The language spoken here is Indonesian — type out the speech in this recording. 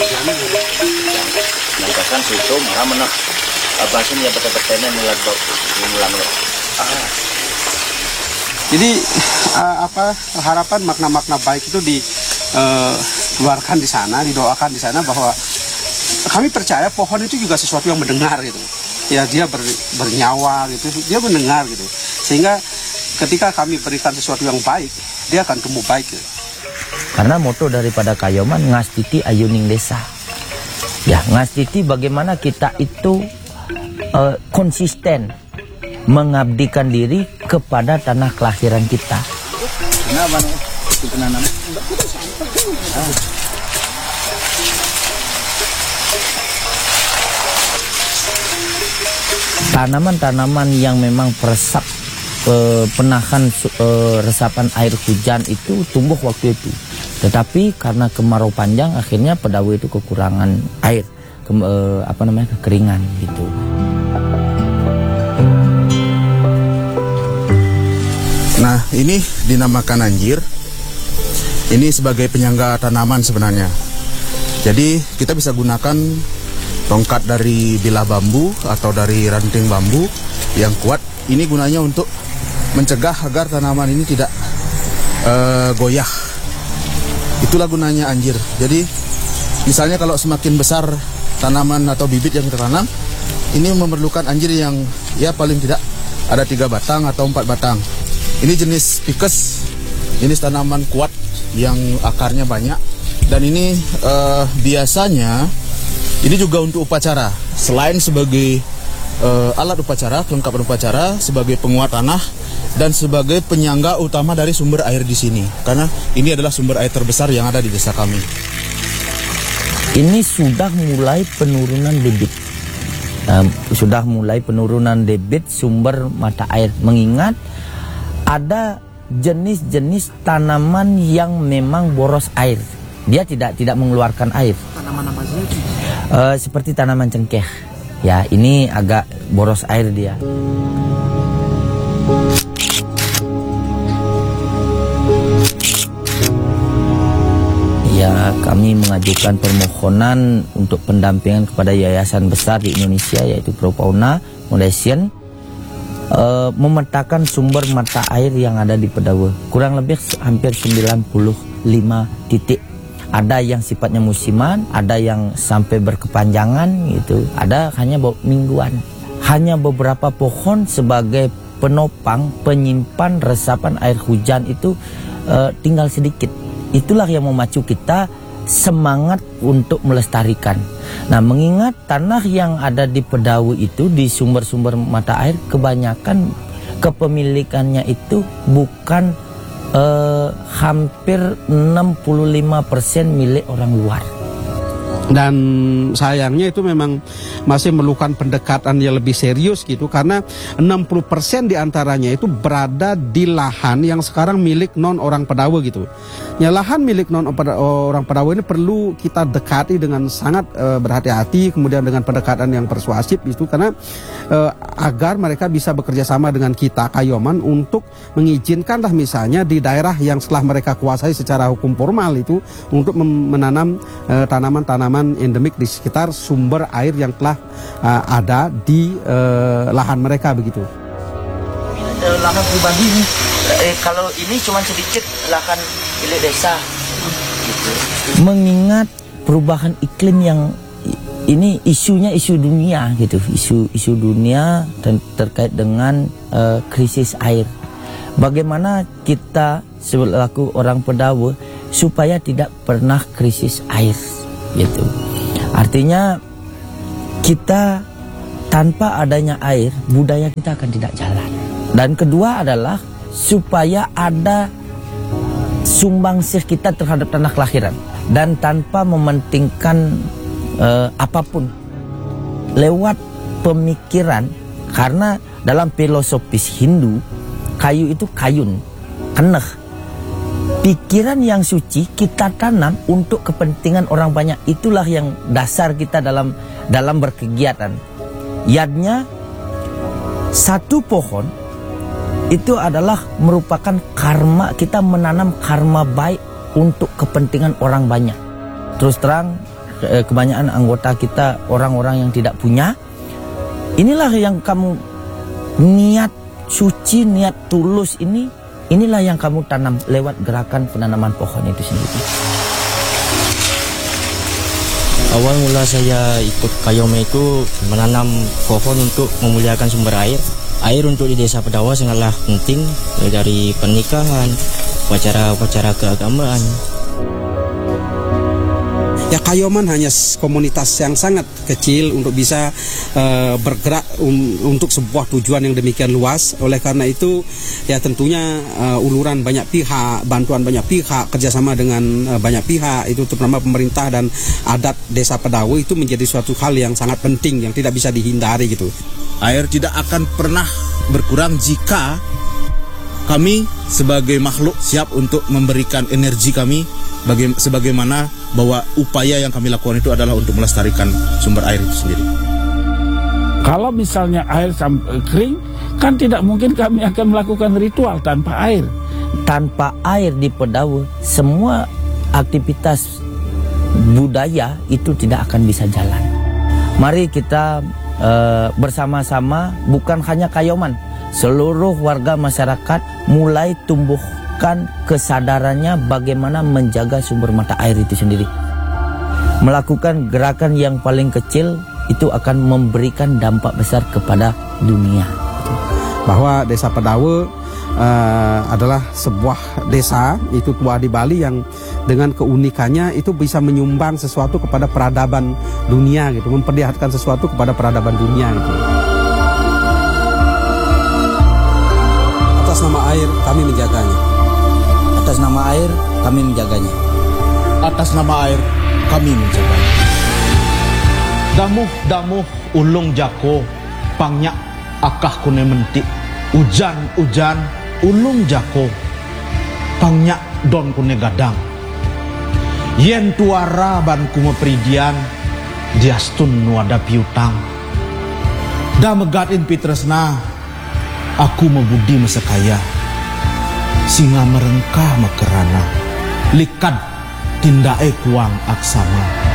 Nangkasan susu marah menang. Abasin ya betul-betulnya nilai mulang. Jadi harapan makna-makna baik itu dikeluarkan di sana, didoakan di sana bahwa kami percaya pohon itu juga sesuatu yang mendengar gitu. Ya dia bernyawa gitu, dia mendengar gitu. Sehingga ketika kami berikan sesuatu yang baik, dia akan tumbuh baik gitu. Karena moto daripada Kayoman ngastiti ayuning desa. Ya, ngastiti bagaimana kita itu konsisten mengabdikan diri kepada tanah kelahiran kita. Kenapa nih? Itu penanam. Tanaman-tanaman yang memang peresap penahan resapan air hujan itu tumbuh waktu itu. Tetapi karena kemarau panjang akhirnya Pedawe itu kekurangan air, kekeringan gitu. Nah, ini dinamakan anjir. Ini sebagai penyangga tanaman sebenarnya. Jadi kita bisa gunakan tongkat dari bilah bambu atau dari ranting bambu yang kuat. Ini gunanya untuk mencegah agar tanaman ini tidak goyah. Itulah gunanya anjir. Jadi misalnya kalau semakin besar tanaman atau bibit yang kita tanam, ini memerlukan anjir yang ya paling tidak ada 3 batang atau 4 batang. Ini jenis Ficus, jenis tanaman kuat yang akarnya banyak. Dan ini biasanya ini juga untuk upacara. Selain sebagai alat upacara, kelengkapan upacara, sebagai penguat tanah dan sebagai penyangga utama dari sumber air di sini. Karena ini adalah sumber air terbesar yang ada di desa kami. Ini sudah mulai penurunan debit. Sudah mulai penurunan debit sumber mata air. Mengingat ada jenis-jenis tanaman yang memang boros air. Dia tidak mengeluarkan air. Tanaman apa saja? Seperti tanaman cengkeh. Ya, ini agak boros air dia. Ya, kami mengajukan permohonan untuk pendampingan kepada yayasan besar di Indonesia yaitu Propouna Foundation. Memetakan sumber mata air yang ada di Pedawe. Kurang lebih hampir 95 titik. Ada yang sifatnya musiman, ada yang sampai berkepanjangan gitu. Ada hanya mingguan. Hanya beberapa pohon sebagai penopang penyimpan resapan air hujan itu tinggal sedikit. Itulah yang memacu kita semangat untuk melestarikan. Nah, mengingat tanah yang ada di Pedawe itu di sumber-sumber mata air kebanyakan kepemilikannya itu bukan hampir 65% milik orang luar. Dan sayangnya itu memang masih memerlukan pendekatan yang lebih serius gitu, karena 60% diantaranya itu berada di lahan yang sekarang milik non orang Pedawe gitu. Ya, lahan milik non orang Pedawe ini perlu kita dekati dengan sangat berhati-hati, kemudian dengan pendekatan yang persuasif itu, karena agar mereka bisa bekerja sama dengan kita Kayoman untuk mengizinkanlah misalnya di daerah yang setelah mereka kuasai secara hukum formal itu untuk menanam tanaman-tanaman endemik di sekitar sumber air yang telah ada di lahan mereka begitu. Lahan pribadi ini, kalau ini cuma sedikit lahan milik desa. Gitu. Mengingat perubahan iklim yang ini isunya isu dunia gitu, isu dunia dan terkait dengan krisis air. Bagaimana kita selaku orang Pedawe supaya tidak pernah krisis air gitu. Artinya kita tanpa adanya air, budaya kita akan tidak jalan. Dan kedua adalah supaya ada sumbangsih kita terhadap tanah kelahiran dan tanpa mementingkan apapun lewat pemikiran, karena dalam filosofis Hindu kayu itu kayun, keneh. Pikiran yang suci kita tanam untuk kepentingan orang banyak. Itulah yang dasar kita dalam berkegiatan. Yadnya satu pohon itu adalah merupakan karma, kita menanam karma baik untuk kepentingan orang banyak. Terus terang kebanyakan anggota kita orang-orang yang tidak punya. Inilah yang kamu niat suci, niat tulus inilah yang kamu tanam lewat gerakan penanaman pohon itu sendiri. Awal mula saya ikut Kayome itu menanam pohon untuk memuliakan sumber air. Air untuk di Desa Pedawa sangatlah penting, dari pernikahan, upacara-upacara keagamaan. Ya, Kayoman hanya komunitas yang sangat kecil untuk bisa bergerak untuk sebuah tujuan yang demikian luas. Oleh karena itu, ya tentunya uluran banyak pihak, bantuan banyak pihak, kerjasama dengan banyak pihak, itu terutama pemerintah dan adat Desa Pedawa itu menjadi suatu hal yang sangat penting, yang tidak bisa dihindari gitu. Air tidak akan pernah berkurang jika kami sebagai makhluk siap untuk memberikan energi kami sebagaimana bahwa upaya yang kami lakukan itu adalah untuk melestarikan sumber air itu sendiri. Kalau misalnya air kering, kan tidak mungkin kami akan melakukan ritual tanpa air. Tanpa air di Pedawa, semua aktivitas budaya itu tidak akan bisa jalan. Mari kita bersama-sama, bukan hanya Kayoman, seluruh warga masyarakat mulai tumbuhkan kesadarannya bagaimana menjaga sumber mata air itu sendiri. Melakukan gerakan yang paling kecil itu akan memberikan dampak besar kepada dunia. Bahwa Desa Pedawa adalah sebuah desa itu tua di Bali yang dengan keunikannya itu bisa menyumbang sesuatu kepada peradaban dunia gitu, memperlihatkan sesuatu kepada peradaban dunia gitu. Atas nama air kami menjaganya. Atas nama air kami menjaganya. Atas nama air kami menjaganya. Damuh ulung jako pangyak akah kune mentik. Ujan ulung jako pangyak don kune gadang. Yen tuara ban kuma pridian diastun nuada piutang. Da megatin pitresna aku membudi mesekaya. Singa merengkah mekerana likad tindae kuang aksama.